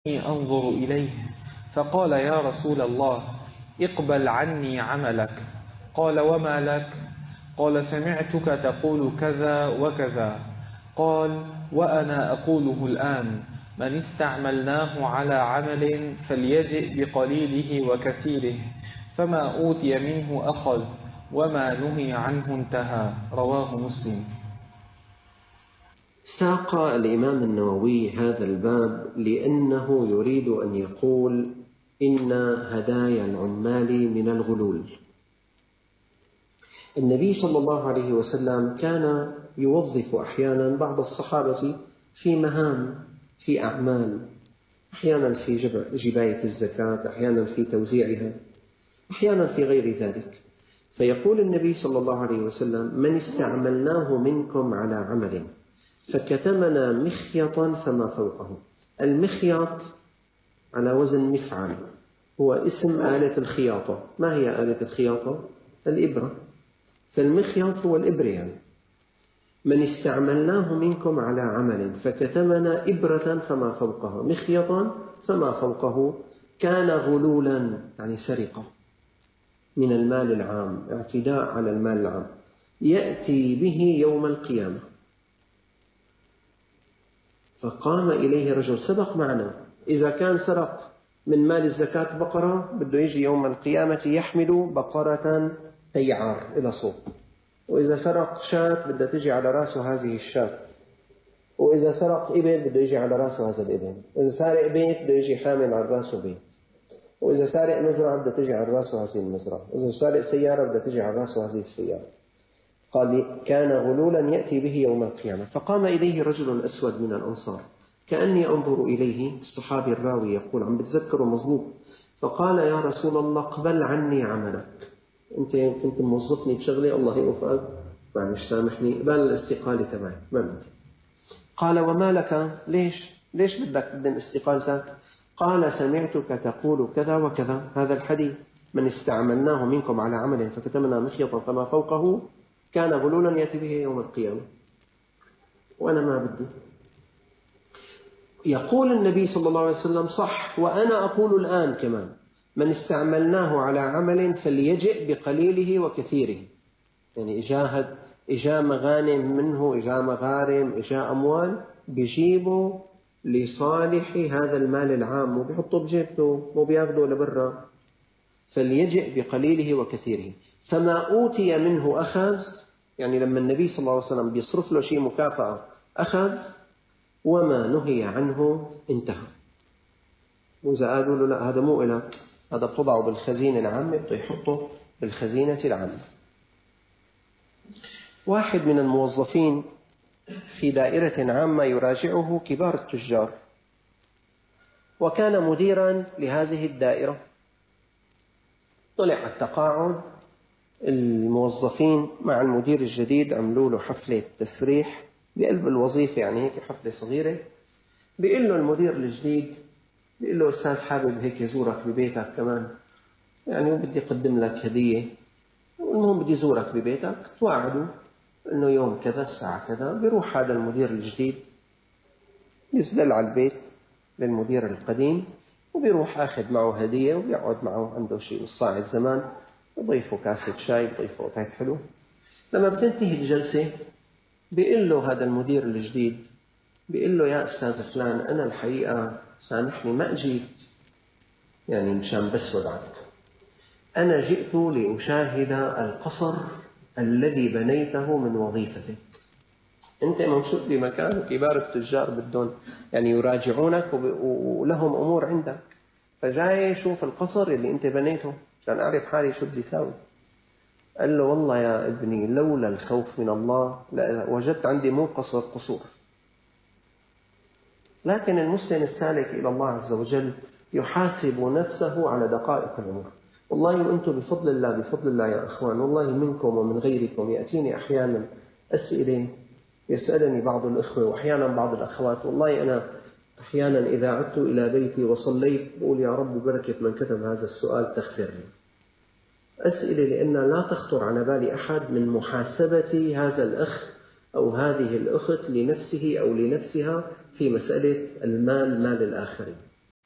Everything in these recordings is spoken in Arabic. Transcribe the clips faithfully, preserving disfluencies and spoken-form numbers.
أنظر إليه فقال يا رسول الله اقبل عني عملك. قال وما لك؟ قال سمعتك تقول كذا وكذا. قال وأنا أقوله الآن من استعملناه على عمل فليجئ بقليله وكثيره فما أوتي منه أخذ وما نهي عنه انتهى. رواه مسلم. ساق الإمام النووي هذا الباب لأنه يريد أن يقول إن هدايا العمال من الغلول. النبي صلى الله عليه وسلم كان يوظف أحيانا بعض الصحابة في مهام في أعمال، أحيانا في جباية الزكاة، أحيانا في توزيعها، أحيانا في غير ذلك. فيقول النبي صلى الله عليه وسلم من استعملناه منكم على عمل فكتمنا مخيطا فما فوقه. المخيط على وزن مفعل، هو اسم آلة الخياطة. ما هي آلة الخياطة؟ الإبرة. فالمخيط هو الإبرة يعني. من استعملناه منكم على عمل فكتمنا إبرة فما فوقها، مخيطا فما فوقه، كان غلولا يعني سرقة من المال العام، اعتداء على المال العام، يأتي به يوم القيامة. فقام إليه رجل سبق معنا، إذا كان سرق من مال الزكاة بقرة بده يجي يوم القيامة يحمل بقرة تيعار إلى سوق، وإذا سرق شاة بدها تجي على رأسه هذه الشاة، وإذا سرق إبل بده يجي على رأسه هذا الإبل، وإذا سارق بيت بده يجي حامل على رأسه بيت، وإذا سارق مزرعة بدها تجي على رأسه هذه المزرعة، وإذا سارق سيارة بدها تجي على رأسه هذه السيارة. قال كان غلولا يأتي به يوم القيامة. فقام إليه رجل أسود من الأنصار كأني أنظر إليه، الصحابي الراوي يقول عم بتذكره مظبوط، فقال يا رسول الله اقبل عني عملك، أنت كنت موظفني بشغلي الله يوفقك، معلش سامحني، قبل الاستقالة تبعي ما بدي. قال وما لك؟ ليش ليش بدك تقدم استقالتك؟ قال سمعتك تقول كذا وكذا، هذا الحديث من استعملناه منكم على عمل فكتمنا مخيطا فما فوقه كان غلولا يأتي به يوم القيامة، وأنا ما بدي. يقول النبي صلى الله عليه وسلم صح، وأنا أقول الآن كمان من استعملناه على عمل فليجئ بقليله وكثيره، يعني إجاهد إجا مغانم منه، إجا مغارم، إجا أموال، بيجيبوا لصالح هذا المال العام وبيحطوا بجيبته وبياخدوا لبرا. فليجئ بقليله وكثيره فما أوتي منه أخذ، يعني لما النبي صلى الله عليه وسلم بيصرف له شيء مكافأة أخذ، وما نهي عنه انتهى. وإذا قالوا له لا هذا مو إلك، هذا بتضعه بالخزينة العامة، بده يحطه بالخزينة العامة. واحد من الموظفين في دائرة عامة يراجعه كبار التجار، وكان مديرا لهذه الدائرة. طلع التقاعد، الموظفين مع المدير الجديد عملوا له حفلة تسريح بقلب الوظيفة، يعني هيك حفلة صغيرة. بيقول له المدير الجديد، بيقول له أستاذ حابب هيك يزورك ببيتك كمان، يعني وبدي أقدم لك هدية، المهم بدي زورك ببيتك. توعدوا إنه يوم كذا الساعة كذا. بيروح هذا المدير الجديد يزدل على البيت للمدير القديم، وبيروح أخذ معه هدية وبيقعد معه، عنده شيء صاعد زمان، يضيفه كاسة شاي، يضيفه أكل حلو. لما بتنتهي الجلسة بيقول له هذا المدير الجديد، بيقول له يا أستاذ فلان أنا الحقيقة سامحني ما أجيت يعني مشان بسود عنك، أنا جئت لأشاهد القصر الذي بنيته من وظيفتك. أنت موجود بمكان كبار التجار بدون يعني يراجعونك ولهم أمور عندك، فجاي شوف القصر اللي أنت بنيته عشان أعرف حالي شو بدي ساوي. قال له والله يا ابني لولا الخوف من الله وجدت عندي مو قصر قصور. لكن المسلم السالك إلى الله عز وجل يحاسب نفسه على دقائق الأمور. والله وأنتم بفضل الله بفضل الله يا أخوان، والله منكم ومن غيركم يأتيني أحيانا أسئلة، يسألني بعض الأخوة وأحيانا بعض الأخوات، والله أنا أحيانا إذا عدت إلى بيتي وصليت بقول يا رب بركة من كتب هذا السؤال تغفر لي. أسئلة لأن لا تخطر على بال أحد من محاسبة هذا الأخ أو هذه الأخت لنفسه أو لنفسها في مسألة المال مال الآخرين.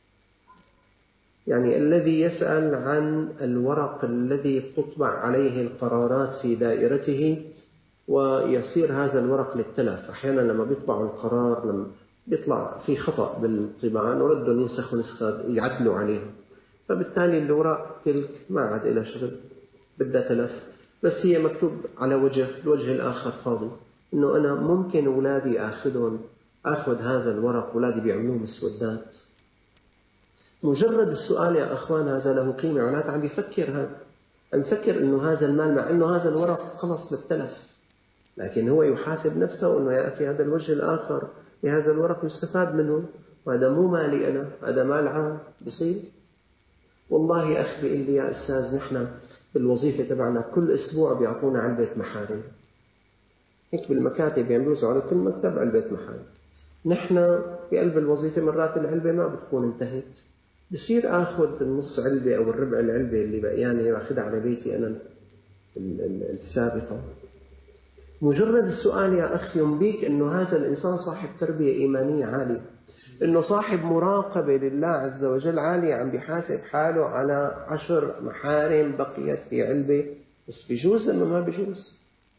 يعني الذي يسأل عن الورق الذي تطبع عليه القرارات في دائرته ويصير هذا الورق للتلف. أحيانا لما بيطبعوا القرار لما بيطلع في خطأ بالطباعة نردوا ينسخوا نسخة يعدلوا عليها، فبالتالي الأوراق تلك ما عاد إلى شغل بدها تلف، بس هي مكتوب على وجه، الوجه الآخر فاضي. إنه أنا ممكن أولادي آخذهم آخذ هذا الورق، أولادي بيعملوه مسودات. مجرد السؤال يا أخوان هذا له قيمة، معناته عم بيفكر هذا، عم يفكر إنه هذا المال مع إنه هذا الورق خلص بالتلف، لكن هو يحاسب نفسه إنه يا أخي هذا الوجه الآخر لهذا الورق يستفاد منه، وهذا مو مالي أنا، هذا مال عام بصير. والله يا أخي بيقول لي يا أستاذ نحن بالوظيفة تبعنا كل أسبوع بيعطونا علبة محارم، هيك بالمكاتب بيعملوا على كل مكتب علبة محارم. نحن بقلب الوظيفة مرات العلبة ما بتكون انتهت، بصير آخذ النص علبة أو الربع العلبة اللي بقياني وأخذها على بيتي أنا السابقة. مجرد السؤال يا أخي ينبيك أنه هذا الإنسان صاحب تربية إيمانية عالية، أنه صاحب مراقبة لله عز وجل عالية، عم بيحاسب حاله على عشر محارم بقيت في علبة، بس بيجوز أنه ما بيجوز.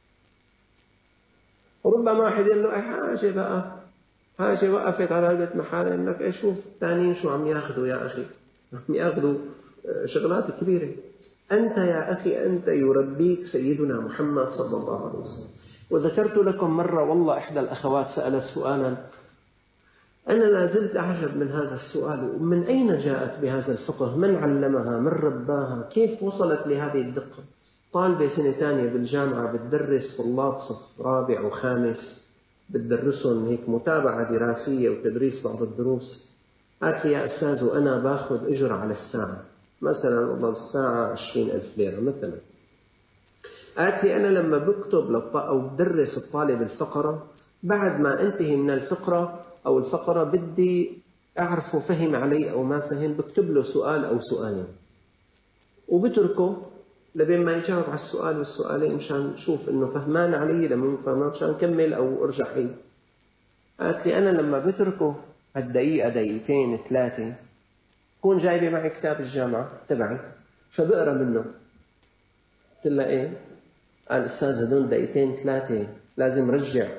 وربما واحد يقول له أي حاجة بقى، حاجة وقفت على علبة محارم، لك أشوف الثانيين شو عم ياخذوا يا أخي، عم ياخذوا شغلات كبيرة. أنت يا أخي أنت يربيك سيدنا محمد صلى الله عليه وسلم. وذكرت لكم مرة والله إحدى الأخوات سألت سؤالا أنا لا زلت أعجب من هذا السؤال، من أين جاءت بهذا الفقه؟ من علمها؟ من رباها؟ كيف وصلت لهذه الدقة؟ طالبة سنة ثانية بالجامعة بتدرس طلاب صف رابع وخامس، بتدرسهم هيك متابعة دراسية وتدريس بعض الدروس. قالت لي يا أستاذ وأنا باخذ أجر على الساعة، مثلا والله الساعة عشرين ألف ليرة مثلا. قالت لي أنا لما بكتب أو بدرس الطالب الفقرة، بعد ما انتهي من الفقرة أو الفقرة بدي أعرفه فهم علي أو ما فهم، بكتب له سؤال أو سؤالين وبتركه لبين ما يجاوب على السؤال والسؤالين مشان شوف إنه فهمان علي، لما فهمان مشان كمل أو أرجع أي. قالت لي أنا لما بتركه الدقيقة دقيقتين ثلاثة كون جايبة معي كتاب الجامعة تبعي فبقرأ منه. قلت لها إيه؟ قال أستاذ هدول دقيقتين ثلاثة لازم رجع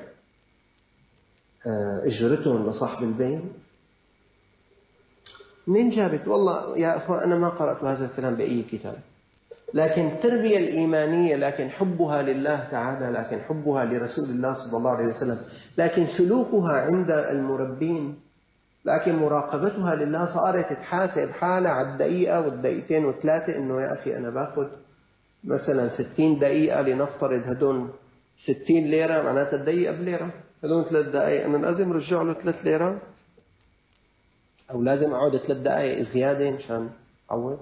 أجرتهم لصاحب البيت. منين جابت؟ والله يا أخوان أنا ما قرأت هذا الكلام بأي كتاب، لكن التربية الإيمانية، لكن حبها لله تعالى، لكن حبها لرسول الله صلى الله عليه وسلم، لكن سلوكها عند المربين، لكن مراقبتها لله صارت تحاسب حالها على الدقيقة والدقيقتين والثلاثة. إنه يا أخي أنا باخذ مثلا ستين دقيقة لنفترض هدول ستين ليرة، معناتها الدقيقة بليرة، هدول ثلاث دقائق أنا لازم رجع له ثلاث ليرات أو لازم أقعد ثلاث دقائق زيادة مشان أعوض.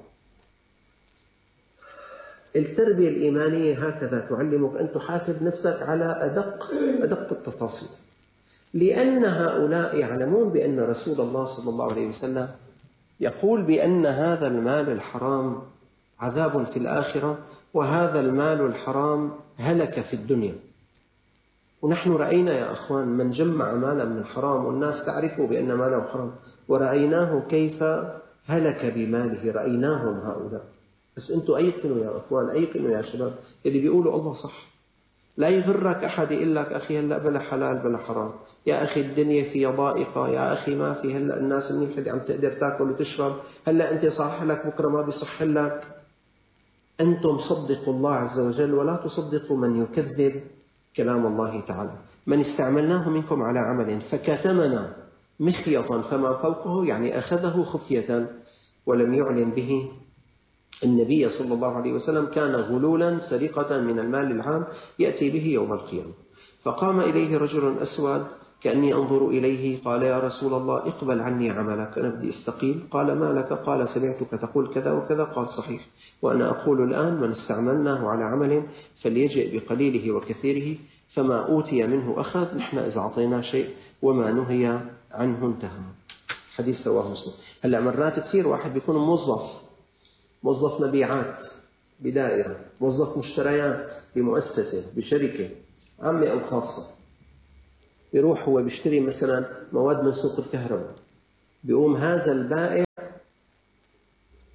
التربية الإيمانية هكذا تعلمك أن تحاسب نفسك على أدق أدق التفاصيل، لأن هؤلاء يعلمون بأن رسول الله صلى الله عليه وسلم يقول بأن هذا المال الحرام عذاب في الآخرة، وهذا المال الحرام هلك في الدنيا. ونحن رأينا يا أخوان من جمع مالا من حرام والناس تعرفه بأن ماله حرام، ورأيناه كيف هلك بماله، رأيناهم هؤلاء. بس أنتوا أيقنوا يا أخوان، أيقنوا يا شباب اللي بيقولوا الله صح، لا يغرك أحد يقول لك أخي هلأ بلا حلال بلا حرام، يا أخي الدنيا في ضائقة، يا أخي ما في هلأ الناس منيح عم تقدر تاكل وتشرب، هلأ أنت صح لك بكرة ما بيصح لك. أنتم صدقوا الله عز وجل ولا تصدقوا من يكذب كلام الله تعالى. من استعملناه منكم على عمل فكتمنا مخيطا فما فوقه، يعني أخذه خفية ولم يعلم به النبي صلى الله عليه وسلم، كان غلولا سرقة من المال العام يأتي به يوم القيامة. فقام إليه رجل أسود كأني أنظر إليه، قال يا رسول الله اقبل عني عملك، أنا بدي استقيل. قال ما لك؟ قال سمعتك تقول كذا وكذا. قال صحيح، وأنا أقول الآن من استعملناه على عمل فليجئ بقليله وكثيره، فما أوتي منه أخذ، نحن إذا أعطينا شيء وما نهي عنه انتهى. حديث رواه مسلم. هلأ مرات كثير واحد بيكون موظف، موظف مبيعات بدائرة، موظف مشتريات بمؤسسة بشركة عامة أو خاصة، يروح هو بيشتري مثلا مواد من سوق الكهرباء، بيقوم هذا البائع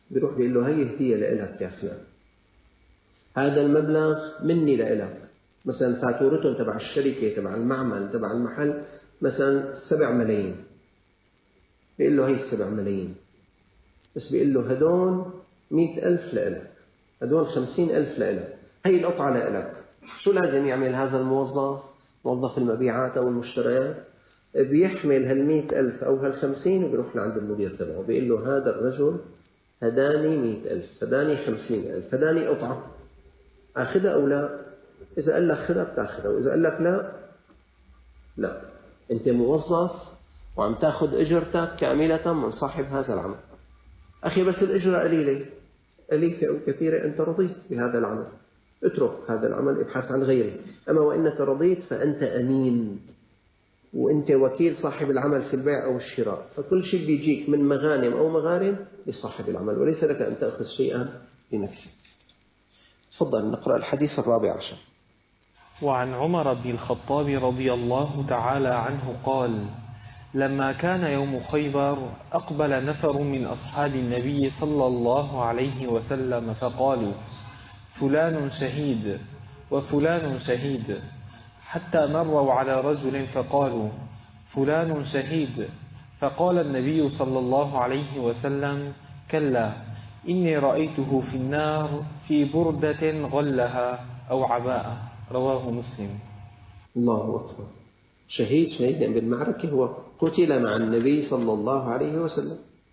بيروح بيقول له هي هدية لإلك يا فلان، هذا المبلغ مني لإلك، مثلا فاتورتهم تبع الشركة تبع المعمل تبع المحل مثلا سبع ملايين، بيقول له هي السبع ملايين، بس بيقول له هدول مئة ألف لإلك، هدول خمسين ألف لإلك، هي القطعة لإلك. شو لازم يعمل هذا الموظف، موظف المبيعات أو المشتريات؟ بيحمل هالمئة ألف أو هالخمسين وبيروح لعند المدير تبعه بيقول له هذا الرجل هداني مئة ألف، هداني خمسين ألف، هداني قطعة، أخذها أو لا؟ إذا قال لك خذها بتاخذها، وإذا قال لك لا لا، أنت موظف وعم تأخذ أجرتك كاملة من صاحب هذا العمل. أخي بس الأجرة قليلة قليلة أو كثيرة، أنت رضيت بهذا العمل، اترك هذا العمل ابحث عن غيره. أما وإنك رضيت فأنت أمين، وأنت وكيل صاحب العمل في البيع أو الشراء، فكل شيء بيجيك من مغانم أو مغارم لصاحب العمل، وليس لك أن تأخذ شيئا لنفسك. تفضل نقرأ الحديث الرابع عشر. وعن عمر بن الخطاب رضي الله تعالى عنه قال: لما كان يوم خيبر أقبل نفر من أصحاب النبي صلى الله عليه وسلم فقالوا: فلان شهيد وفلان شهيد، حتى مروا على رجل فقالوا: فلان شهيد، فقال النبي صلى الله عليه وسلم: كلا، إني رأيته في النار في بردة غلها أو عباءة. رواه مسلم. الله أكبر. شهيد شهيد بالمعركة، هو قتل مع النبي صلى الله عليه وسلم.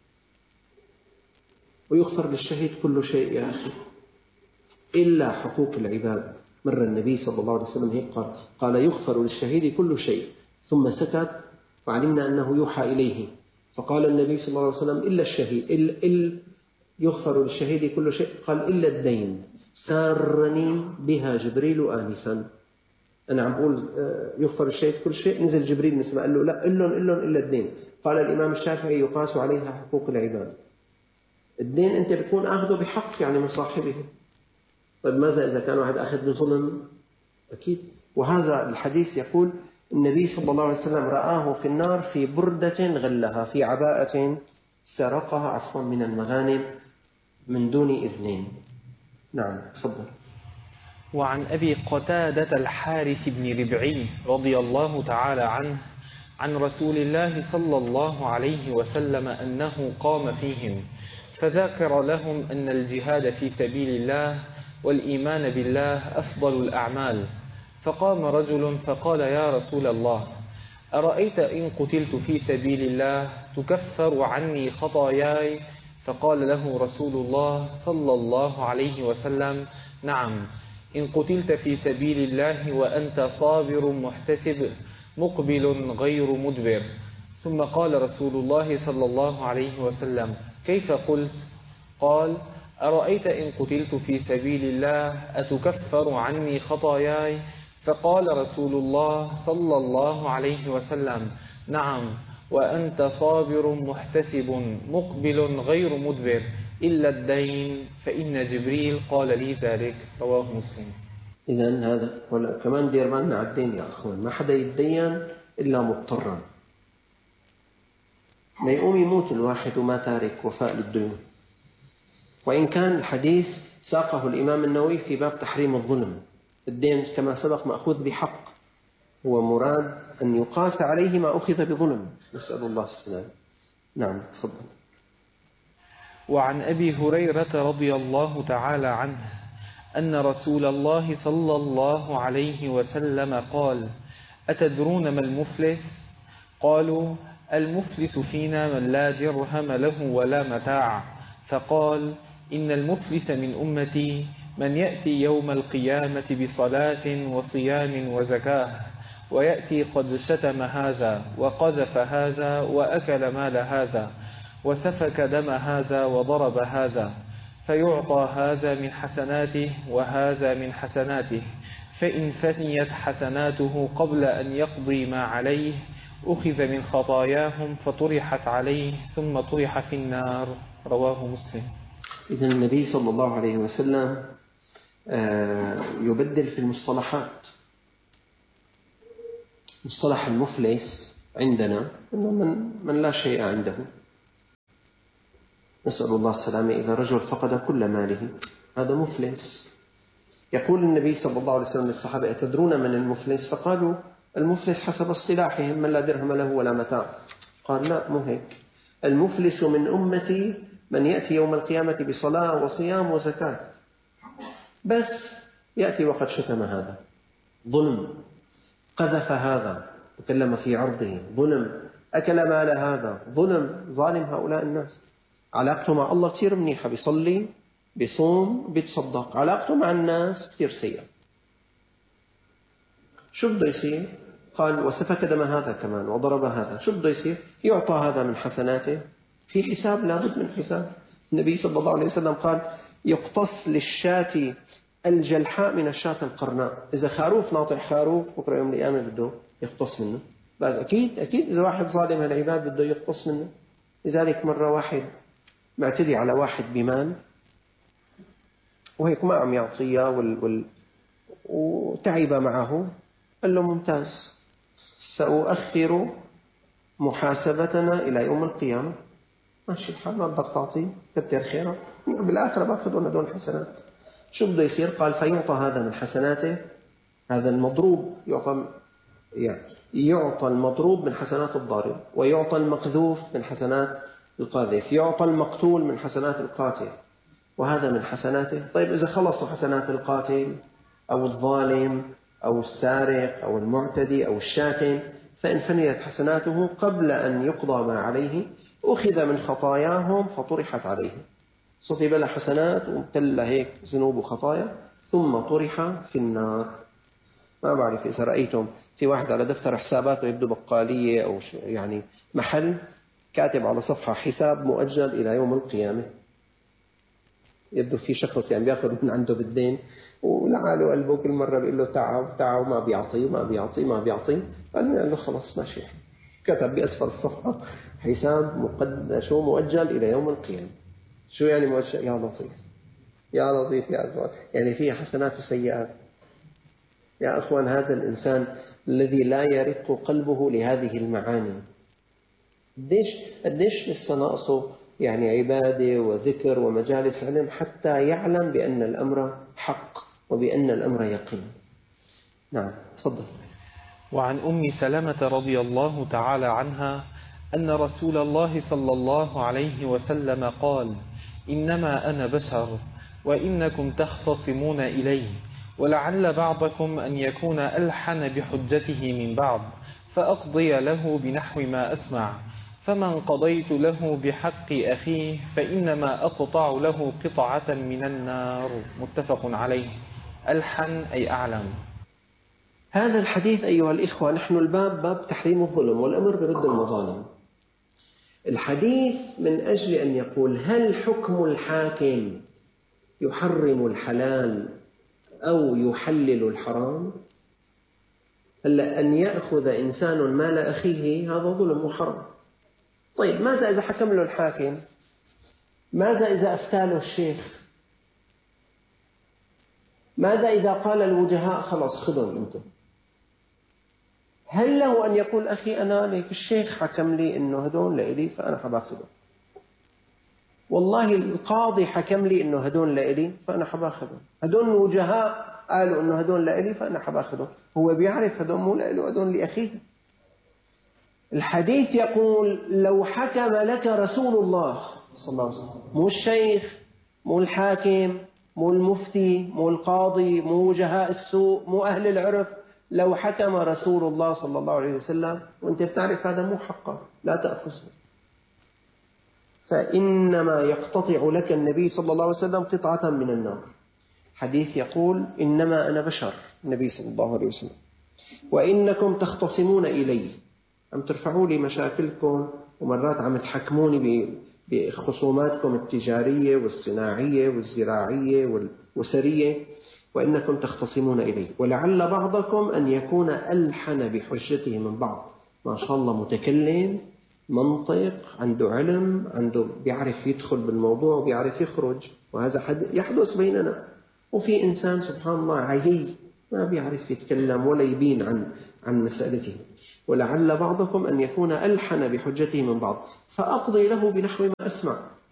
ويغفر للشهيد كل شيء يا أخي إلا حقوق العباد. مر النبي صلى الله عليه وسلم هيك قال قال يغفر للشهيد كل شيء، ثم سكت وعلمنا أنه يوحى إليه، فقال النبي صلى الله عليه وسلم إلا الشهيد إلا, إلا يغفر للشهيد كل شيء، قال إلا الدين، سارني بها جبريل آنفا. أنا عم بقول يغفر للشهيد كل شيء، نزل جبريل نسمع قال له لا إلهم إلهم إلا الدين. قال الإمام الشافعي يقاس عليها حقوق العباد. الدين أنت بتكون أخذه بحق يعني من صاحبه. طيب ماذا إذا كان واحد أخذ بظلم؟ أكيد. وهذا الحديث يقول النبي صلى الله عليه وسلم رآه في النار في بردة غلها، في عباءة سرقها عفوا من المغانم من دون إذنين. نعم تفضل. وعن أبي قتادة الحارث بن ربعي رضي الله تعالى عنه عن رسول الله صلى الله عليه وسلم أنه قام فيهم فذكر لهم أن الجهاد في سبيل الله والإيمان بالله أفضل الأعمال، فقام رجل فقال: يا رسول الله، أرأيت إن قتلت في سبيل الله تكفر عني خطاياي؟ فقال له رسول الله صلى الله عليه وسلم: نعم، إن قتلت في سبيل الله وأنت صابر محتسب مقبل غير مدبر. ثم قال رسول الله صلى الله عليه وسلم: كيف قلت؟ قال: أرأيت إن قتلت في سبيل الله أتكفر عني خطاياي؟ فقال رسول الله صلى الله عليه وسلم: نعم، وأنت صابر محتسب مقبل غير مدبر إلا الدين، فإن جبريل قال لي ذلك. رواه مسلم. إذن هذا ولا كمان دير بالنا على الدين يا أخوان، ما حدا يتدين إلا مضطرا. لا يقوم يموت الواحد وما تارك وفاء للدين. وإن كان الحديث ساقه الإمام النووي في باب تحريم الظلم، الدين كما سبق مأخوذ بحق، هو مراد أن يقاس عليه ما أخذ بظلم، نسأل الله السلام. نعم تفضل. وعن أبي هريرة رضي الله تعالى عنه أن رسول الله صلى الله عليه وسلم قال: أتدرون ما المفلس؟ قالوا: المفلس فينا من لا درهم له ولا متاع. فقال: إن المفلس من أمتي من يأتي يوم القيامة بصلاة وصيام وزكاة، ويأتي قد شتم هذا وقذف هذا وأكل مال هذا وسفك دم هذا وضرب هذا، فيعطى هذا من حسناته وهذا من حسناته، فإن فنيت حسناته قبل أن يقضي ما عليه أخذ من خطاياهم فطرحت عليه ثم طرح في النار. رواه مسلم. إذن النبي صلى الله عليه وسلم يبدل في المصطلحات. مصطلح المفلس عندنا إنه من, من لا شيء عنده، نسأل الله السلامة. إذا رجل فقد كل ماله هذا مفلس. يقول النبي صلى الله عليه وسلم للصحابة: أتدرون من المفلس؟ فقالوا: المفلس حسب اصطلاحهم من لا درهم له ولا متاع. قال: لا، مو هيك. المفلس من أمتي من يأتي يوم القيامة بصلاة وصيام وزكاة، بس يأتي وقد شتم هذا، ظلم، قذف هذا، تكلم في عرضه، ظلم، أكل مال هذا، ظلم، ظالم. هؤلاء الناس علاقته مع الله كثير منيحة، بيصلي، بيصوم، بيتصدق. علاقته مع الناس كثير سيئة. شو بده يصير؟ قال: وسفك دم هذا كمان وضرب هذا. شو بده يصير؟ يعطى هذا من حسناته، في حساب، لابد من حساب. النبي صلى الله عليه وسلم قال: يقتص للشاة الجلحاء من الشاة القرناء. إذا خروف ناطع خروف بكرة يوم القيامة بده يقتص منه. أكيد أكيد إذا واحد ظالم هالعباد بده يقتص منه. لذلك مرة واحد معتدي على واحد بمال وهيك ما عم يعطيه وال... وال... وتعب معه. قال له: ممتاز، سأؤخر محاسبتنا إلى يوم القيامة. ماشي الحال، ما بدك تعطيه، كتر خيرك، بالآخرة باخذون هدول حسنات. شو بده يصير؟ قال: فيعطى هذا من حسناته، هذا المضروب يعطى يعني يعطى المضروب من حسنات الضارب، ويعطى المقذوف من حسنات القاذف، يعطى المقتول من حسنات القاتل، وهذا من حسناته. طيب إذا خلصوا حسنات القاتل أو الظالم أو السارق أو المعتدي أو الشاتم، فإن فنيت حسناته قبل أن يقضى ما عليه أخذ من خطاياهم فطرحت عليه. صفي بلا حسنات ومتلة هيك ذنوب وخطايا، ثم طرح في النار. ما بعرف إذا رأيتم في واحد على دفتر حساباته يبدو بقالية أو يعني محل كاتب على صفحة: حساب مؤجل إلى يوم القيامة. يبدو في شخص يعني بياخذ من عنده بالدين، ولعاله قلبه كل مرة بيقول له تعال تعال، ما بيعطي ما بيعطي ما بيعطي. قال له خلاص ماشي. كتب بأسفل الصفحة: حساب مقدم شو مؤجل إلى يوم القيامة. شو يعني مؤجل؟ يا لطيف يا لطيف يا أخوان، يعني فيها حسنات وسيئات. يا أخوان، هذا الإنسان الذي لا يرق قلبه لهذه المعاني، قديش قديش لسه ناقصه يعني عبادة وذكر ومجالس علم حتى يعلم بأن الأمر حق وبأن الأمر يقين. نعم، تفضل. وعن أم سلمة رضي الله تعالى عنها أن رسول الله صلى الله عليه وسلم قال: إنما أنا بشر وإنكم تختصمون إلي، ولعل بعضكم أن يكون ألحن بحجته من بعض، فأقضي له بنحو ما أسمع، فمن قضيت له بحق أخيه فإنما أقطع له قطعة من النار. متفق عليه. ألحن أي أعلم. هذا الحديث أيها الإخوة، نحن الباب باب تحريم الظلم والأمر برد المظالم. الحديث من أجل أن يقول: هل حكم الحاكم يحرم الحلال أو يحلل الحرام؟ هلا أن يأخذ إنسان مال أخيه هذا ظلم وحرام. طيب ماذا إذا حكم له الحاكم؟ ماذا إذا أفتى له الشيخ؟ ماذا إذا قال الوجهاء خلاص خذهم أنتم؟ هل له أن يقول: أخي أنا ليك الشيخ حكم لي إنه هدون لإلي فأنا حباخذه، والله القاضي حكم لي إنه هدون لإلي فأنا حباخذه، هدون الوجهاء قالوا إنه هدون لإلي فأنا حباخذه. هو بيعرف هدون مو لإله، هدون لأخيه. الحديث يقول: لو حكم لك رسول الله صلى الله عليه وسلم، مو الشيخ، مو الحاكم، مو المفتي، مو القاضي، مو وجهاء السوء، مو أهل العرف، لو حكم رسول الله صلى الله عليه وسلم وانت بتعرف هذا مو حقه لا تأخذه، فإنما يقتطع لك النبي صلى الله عليه وسلم قطعة من النار. حديث يقول: إنما أنا بشر، النبي صلى الله عليه وسلم، وإنكم تختصمون إلي، عم ترفعوا لي مشاكلكم ومرات عم تحكموني بخصوماتكم التجارية والصناعية والزراعية والأسرية، وإنكم تختصمون إلي، ولعل بعضكم أن يكون ألحن بحجته من بعض. ما شاء الله متكلم، منطق، عنده علم، عنده بيعرف يدخل بالموضوع وبيعرف يخرج، وهذا يحدث بيننا. وفي إنسان سبحان الله عيي ما بيعرف يتكلم ولا يبين عن عن مسألته. ولعل بعضكم أن يكون ألحن بحجته من بعض، فأقضي له بنحو ما أسمع.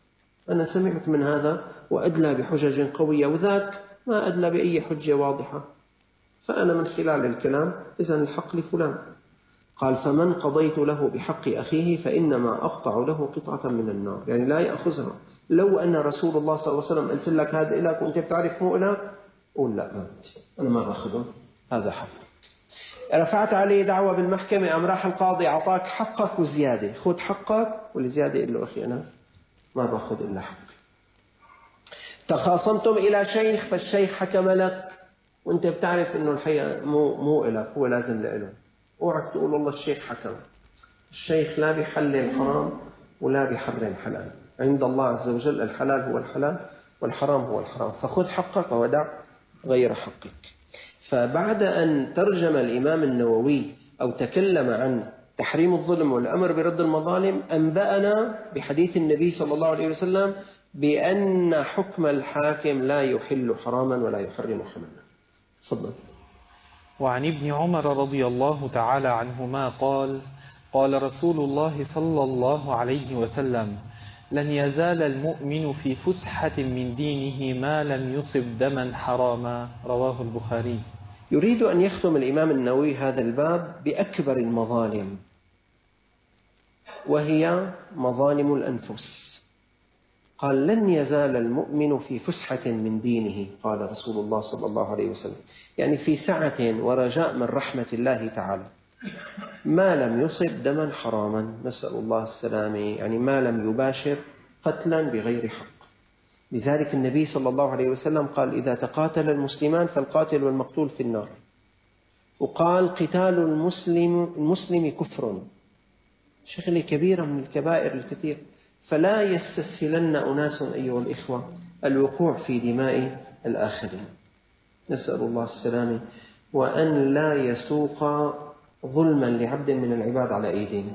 أنا سمعت من هذا وأدلى بحجج قوية وذاك ما أدلى بأي حجة واضحة، فأنا من خلال الكلام إذن الحق لفلان. قال فمن قضيت له بحق أخيه فإنما أقطع له قطعة من النار، يعني لا يأخذها. لو أن رسول الله صلى الله عليه وسلم قلت لك هذا إلك وأنت بتعرف مو إلك، قول لا ما أنا ما بأخذه، هذا حق. رفعت عليه دعوة بالمحكمة، أم راح القاضي أعطاك حقك وزيادة، خذ حقك والزيادة قل له أخي أنا ما بأخذ إلا حقي. تخاصمتم إلى شيخ فالشيخ حكم لك وأنت بتعرف إنه الحقيقة مو مو إلك، هو لازم لإله، اوعك تقول والله الشيخ حكم. الشيخ لا بيحلل حرام ولا بيحرم حلال، عند الله عز وجل الحلال هو الحلال والحرام هو الحرام، فخذ حقك ودع غير حقك. فبعد أن ترجم الإمام النووي أو تكلم عن تحريم الظلم والأمر برد المظالم، أنبأنا بحديث النبي صلى الله عليه وسلم بأن حكم الحاكم لا يحل حراما ولا يحرم حلالا. تفضل. وعن ابن عمر رضي الله تعالى عنهما قال قال رسول الله صلى الله عليه وسلم لن يزال المؤمن في فسحة من دينه ما لم يصب دما حراما، رواه البخاري. يريد أن يختم الإمام النووي هذا الباب بأكبر المظالم، وهي مظالم الأنفس. قال لن يزال المؤمن في فسحة من دينه، قال رسول الله صلى الله عليه وسلم، يعني في سعة ورجاء من رحمة الله تعالى، ما لم يصب دما حراما، نسأل الله السلامة، يعني ما لم يباشر قتلا بغير حق. لذلك النبي صلى الله عليه وسلم قال إذا تقاتل المسلمان فالقاتل والمقتول في النار، وقال قتال المسلم المسلم كفر، شغلة كبيرة من الكبائر الكثير. فلا يستسهلن أناس أيها الإخوة الوقوع في دماء الآخرين، نسأل الله السلامة، وأن لا يسوق ظلما لعبد من العباد على أيدينا.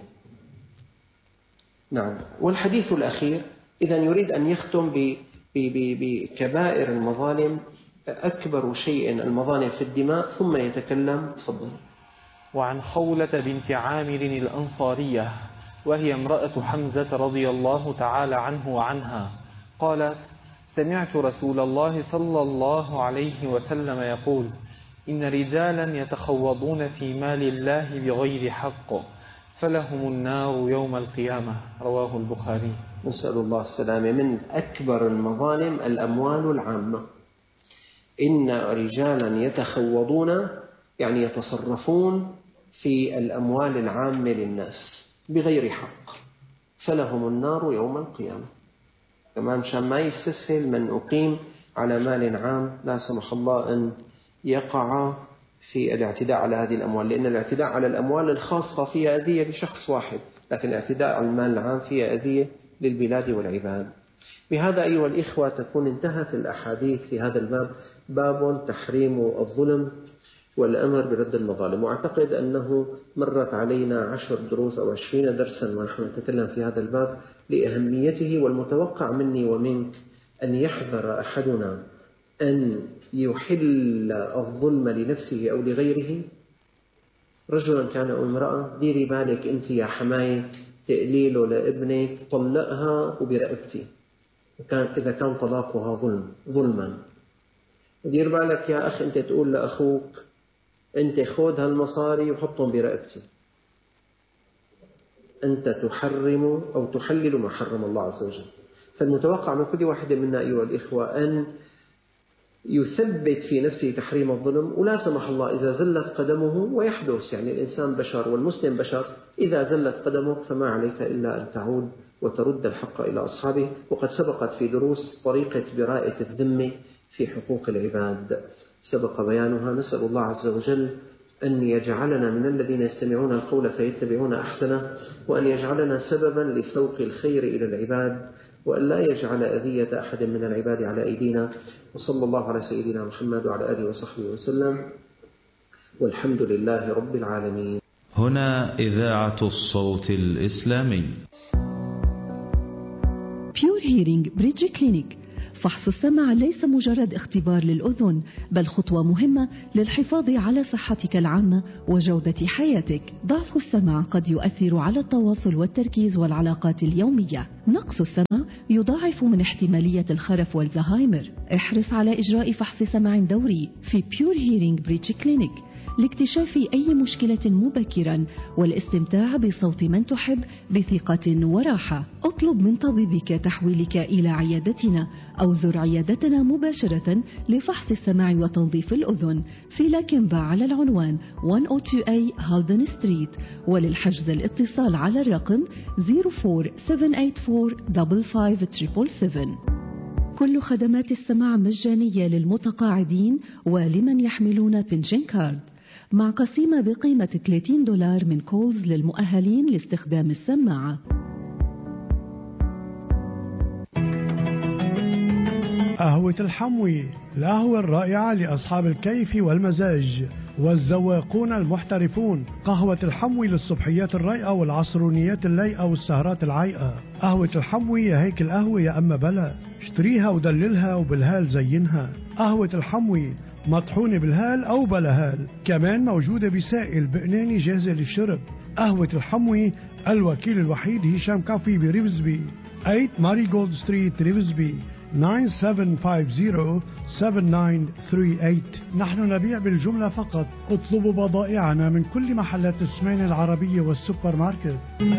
نعم. والحديث الأخير إذا يريد أن يختم بكبائر المظالم، أكبر شيء المظالم في الدماء، ثم يتكلم. تفضل. وعن خولة بنت عامر الأنصارية وهي امرأة حمزة رضي الله تعالى عنه وعنها قالت سمعت رسول الله صلى الله عليه وسلم يقول إن رجالا يتخوضون في مال الله بغير حق فلهم النار يوم القيامة، رواه البخاري. نسأل الله السلامة. من أكبر المظالم الأموال العامة، إن رجالا يتخوضون يعني يتصرفون في الأموال العامة للناس بغير حق فلهم النار يوم القيامة. كمان مشان ما يستسهل من أقيم على مال عام لا سمح الله أن يقع في الاعتداء على هذه الأموال، لأن الاعتداء على الأموال الخاصة فيها أذية لشخص واحد، لكن الاعتداء على المال العام فيها أذية للبلاد والعباد. بهذا أيها الإخوة تكون انتهت الأحاديث في هذا الباب، باب تحريم الظلم والأمر برد المظالم. وأعتقد أنه مرت علينا عشر دروس أو عشرين درسا ونحن نتكلم في هذا الباب لأهميته، والمتوقع مني ومنك أن يحذر أحدنا أن يحل الظلم لنفسه أو لغيره. رجلا كان أو امرأة، ديري بالك أنت يا حماية تقليله لابنك طلقها وبرقبتي، وكان إذا كان طلاقها ظلم ظلما. دير بالك يا أخ أنت تقول لأخوك أنت خذ هالمصاري وحطهم برقبتي، أنت تحرم أو تحلل ما حرم الله عز وجل. فالمتوقع من كل واحد منا أيها الإخوة أن يثبت في نفسه تحريم الظلم، ولا سمح الله إذا زلت قدمه، ويحدث يعني الإنسان بشر والمسلم بشر، إذا زلت قدمك فما عليك إلا أن تعود وترد الحق إلى أصحابه. وقد سبقت في دروس طريقة براءة الذمة في حقوق العباد سبق بيانها. نسأل الله عز وجل أن يجعلنا من الذين يستمعون القول فيتبعون أحسنه، وأن يجعلنا سببا لسوق الخير إلى العباد، وأن لا يجعل أذية أحد من العباد على أيدينا. وصلى الله على سيدنا محمد وعلى آله وصحبه وسلم، والحمد لله رب العالمين. هنا إذاعة الصوت الإسلامي. Pure Hearing Bridge Clinic فحص السمع ليس مجرد اختبار للأذن، بل خطوة مهمة للحفاظ على صحتك العامة وجودة حياتك. ضعف السمع قد يؤثر على التواصل والتركيز والعلاقات اليومية. نقص السمع يضاعف من احتمالية الخرف والزهايمر. احرص على إجراء فحص سمع دوري في Pure Hearing Bridge Clinic لاكتشاف أي مشكلة مبكرا والاستمتاع بصوت من تحب بثقة وراحة. اطلب من طبيبك تحويلك إلى عيادتنا أو زر عيادتنا مباشرة لفحص السمع وتنظيف الأذن في لاكنبا على العنوان مئة واثنين إيه هالدن ستريت. وللحجز الاتصال على الرقم صفر أربعة سبعة ثمانية أربعة خمسة خمسة سبعة سبعة. كل خدمات السماع مجانية للمتقاعدين ولمن يحملون بنشن كارد، مع قسيمة بقيمة ثلاثين دولار من كولز للمؤهلين لاستخدام السماعة. قهوة الحموي، القهوة الرائعة لأصحاب الكيف والمزاج والذواقون المحترفون. قهوة الحموي للصبحيات الرايقة والعصرونيات اللايقة والسهرات العايقة. قهوة الحموي يا هيك القهوة يا أما بلا، اشتريها ودللها وبالهال زينها. قهوة الحموي مطحونة بالهال أو بلا هال، كمان موجودة بسائل بقناني جاهزة للشرب. قهوة الحموي الوكيل الوحيد هشام كافي بريفزبي، ثمانية ماري جولد ستريت ريفزبي، تسعة سبعة خمسة صفر سبعة تسعة ثلاثة ثمانية. نحن نبيع بالجملة فقط. اطلبوا بضائعنا من كل محلات السمين العربية والسوبر ماركت.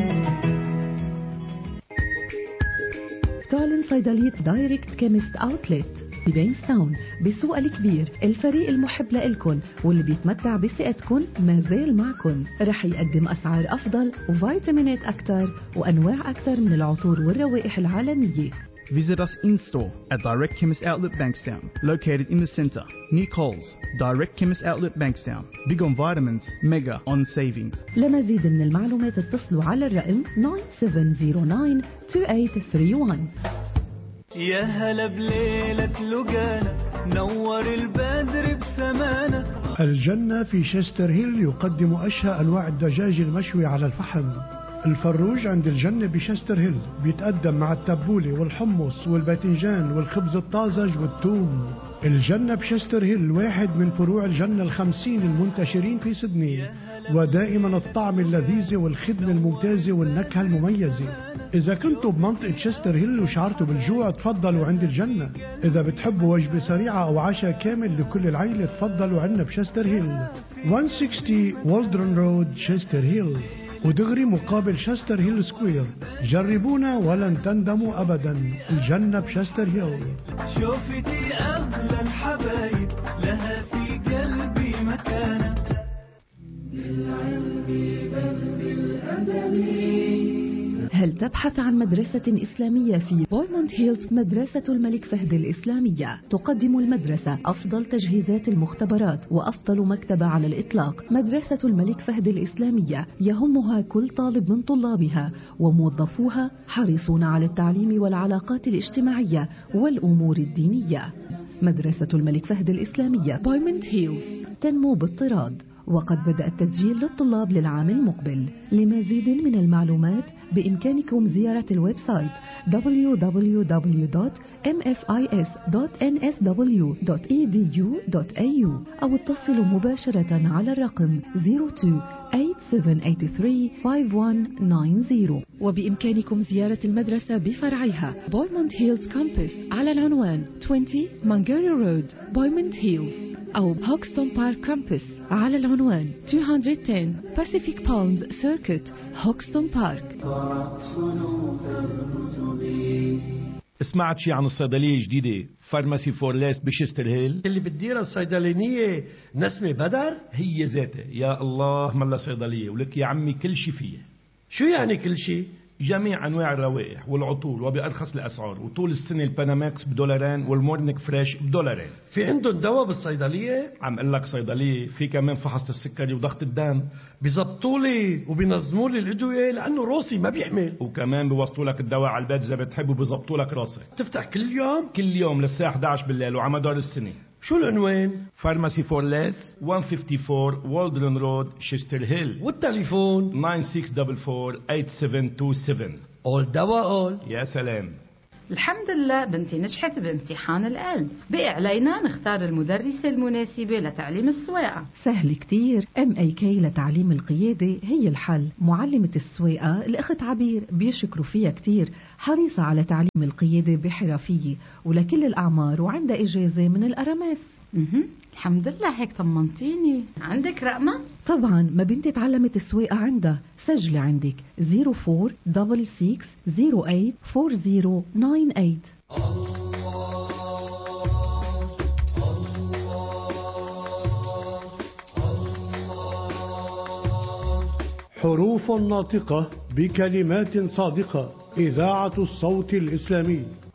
تعلن صيدلية دايركت كيمست اوتلت ببينستاون بسوق الكبير. الفريق المحب لإلكن واللي بيتمتع بثقتكن ما زال معكن. رح يقدم أسعار أفضل وفيتامينات أكثر وأنواع أكثر من العطور والروائح العالمية. Visit us in-store at Direct Chemist Outlet Bankstown, located in the centre, near Coles. Direct Chemist Outlet Bankstown. Big on vitamins, mega on savings. لمزيد من المعلومات اتصلوا على الرقم تسعة سبعة صفر تسعة ثمانية ثمانية واحد. يا هلا بليلة لقانا نور البدر بسمانة. الجنة في شيستر هيل يقدم أشهى أنواع الدجاج المشوي على الفحم. الفروج عند الجنة بشيستر هيل بيتقدم مع التبولة والحمص والباذنجان والخبز الطازج والثوم. الجنة بشيستر هيل واحد من فروع الجنة الخمسين المنتشرين في سيدني، ودائما الطعم اللذيذ والخدمة الممتازة والنكهة المميزة. إذا كنتوا بمنطقة شيستر هيل وشعرتوا بالجوع تفضلوا عند الجنة. إذا بتحبوا وجبة سريعة أو عشاء كامل لكل العائلة تفضلوا عنا بشيستر هيل، مئة وستين والدرن رود شيستر هيل، ودغري مقابل شيستر هيل سكوير. جربونا ولن تندموا أبدا. الجنة بشيستر هيل. شوفتي أغلى الحبايب لها في قلبي مكانة. بالعلم بل بالأدب. هل تبحث عن مدرسة إسلامية في بويموند هيلز؟ مدرسة الملك فهد الإسلامية تقدم المدرسة أفضل تجهيزات المختبرات وأفضل مكتبة على الإطلاق. مدرسة الملك فهد الإسلامية يهمها كل طالب من طلابها، وموظفوها حريصون على التعليم والعلاقات الاجتماعية والأمور الدينية. مدرسة الملك فهد الإسلامية بويموند هيلز تنمو باضطراد، وقد بدأ التسجيل للطلاب للعام المقبل. لمزيد من المعلومات بإمكانكم زيارة الويب سايت دبليو دبليو دبليو دوت إم إف آي إس دوت إن إس دبليو دوت إي دي يو دوت إيه يو أو اتصلوا مباشرة على الرقم صفر اثنين ثمانية سبعة ثمانية ثلاثة خمسة واحد تسعة صفر. وبإمكانكم زيارة المدرسة بفرعها بويموند هيلز كامبس على العنوان عشرين مانجاري رود بويموند هيلز، أو هوكستون بارك كامبس على العنوان مئتين وعشرة Pacific Palms Circuit هوكستون بارك. سمعت شي عن الصيدلية الجديدة فارماسي فور ليس بشيستر هيل اللي بتديرها الصيدلانية نسمة بدر؟ هي ذاتها. يا الله ملا صيدلية ولك يا عمي كل شي فيها. شو يعني كل شي؟ جميع أنواع الروائح والعطور وبأرخص الأسعار، وطول السنة الباناماكس بدولارين والمورنيك فريش بدولارين. في عندهم دواء بالصيدلية؟ عم قل لك صيدلية في كمان فحص السكري وضغط الدم. بيزبطولي وبينظموا لي الأدوية لأنه روسي ما بيحمل، وكمان بيوصلوا لك الدواء على البيت إذا بتحب وبيزبطوا لك راسك. تفتح كل يوم؟ كل يوم للساعة إحدى عشر بالليل وعلى مدار السنة. شو العنوان؟ فارماسي فور ليس مئة وخمسة وخمسين والدرن رود شيستر هيل، والتليفون تسعة ستة أربعة أربعة ثمانية سبعة اثنين سبعة. أول دواء أول. يا سلام. الحمد لله بنتي نجحت بامتحان العلم، بقي علينا نختار المدرسة المناسبة لتعليم السواقة. سهل كتير، ام اي كي لتعليم القيادة هي الحل. معلمة السواقة الأخت عبير بيشكروا فيها كتير، حريصة على تعليم القيادة بحرفية ولكل الأعمار وعندها إجازة من الأرامس. اها الحمد لله، هيك طمنتيني. عندك رقمة؟ طبعا، ما بنتي تعلمت السواقة عندها. سجلي عندك صفر أربعة ستة ستة صفر ثمانية أربعة صفر تسعة ثمانية. حروف ناطقة بكلمات صادقة. إذاعة الصوت الإسلامي.